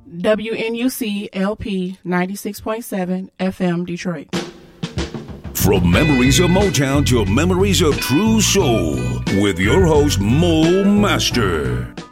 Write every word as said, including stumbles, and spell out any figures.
W N U C L P ninety-six point seven F M Detroit. From memories of Motown to memories of true soul, with your host, Mo Master.